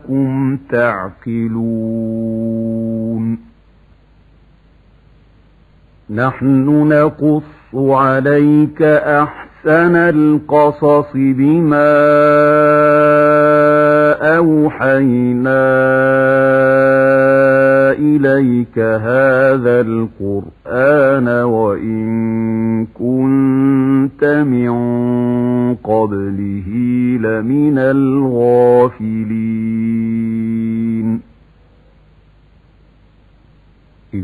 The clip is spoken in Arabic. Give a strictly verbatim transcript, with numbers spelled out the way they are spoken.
لعلكم تعقلون. نحن نقص عليك أحسن القصص بما أوحينا إليك هذا القرآن وإن كنت من قبله لمن الغافلين.